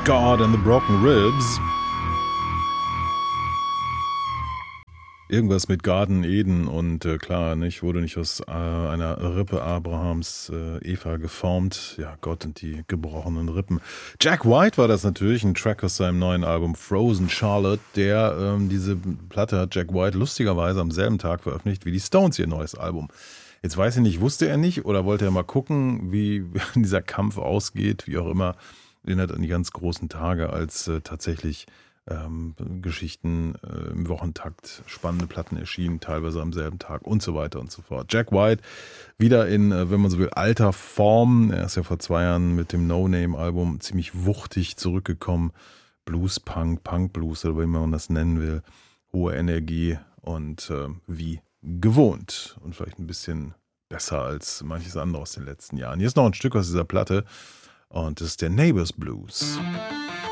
God and the Broken Ribs. Irgendwas mit Garten Eden und klar, nicht, wurde nicht aus einer Rippe Abrahams Eva geformt. Ja, Gott und die gebrochenen Rippen. Jack White war das natürlich, ein Track aus seinem neuen Album Frozen Charlotte. Diese Platte hat Jack White lustigerweise am selben Tag veröffentlicht wie die Stones ihr neues Album. Jetzt weiß ich nicht, wusste er nicht oder wollte er mal gucken, wie dieser Kampf ausgeht, wie auch immer. Erinnert an die ganz großen Tage, als tatsächlich Geschichten im Wochentakt, spannende Platten erschienen, teilweise am selben Tag und so weiter und so fort. Jack White wieder in, wenn man so will, alter Form. Er ist ja vor 2 Jahren mit dem No-Name-Album ziemlich wuchtig zurückgekommen. Blues-Punk, Punk-Blues oder wie man das nennen will. Hohe Energie und wie gewohnt. Und vielleicht ein bisschen besser als manches andere aus den letzten Jahren. Hier ist noch ein Stück aus dieser Platte und das ist der Neighbors Blues.